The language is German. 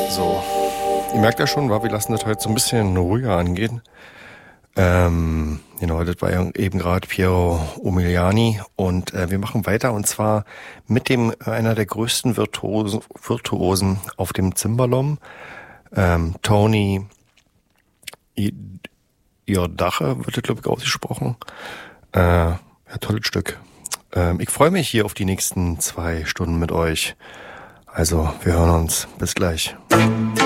So, ihr merkt ja schon, wir lassen das heute so ein bisschen ruhiger angehen. Genau, das war ja eben gerade Piero Umiliani und wir machen weiter und zwar mit dem einer der größten Virtuosen auf dem Cimbalom, Tony Iordache wird das, glaube ich, ausgesprochen. Ja, tolles Stück. Ich freue mich hier auf die nächsten 2 Stunden mit euch. Also, wir hören uns. Bis gleich.